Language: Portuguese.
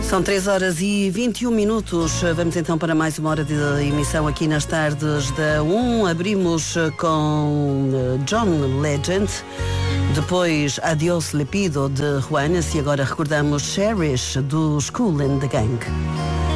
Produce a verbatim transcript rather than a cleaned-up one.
São três horas e vinte e um minutos. Vamos então para mais uma hora de emissão aqui nas tardes da um. Abrimos com John Legend, depois Adiós Le Pido de Juanes e agora recordamos Cherish do Kool and the Gang.